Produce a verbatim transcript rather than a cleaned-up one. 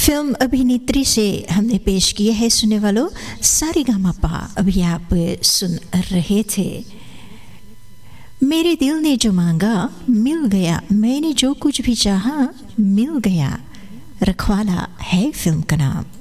Film अभिनेत्री से हमने पेश किए हैं सुनने वालों सारेगामापा। अभी आप सुन रहे थे मेरे दिल ने जो मांगा मिल गया, मैंने जो कुछ भी चाहा मिल गया, रखवाला है फिल्म का नाम।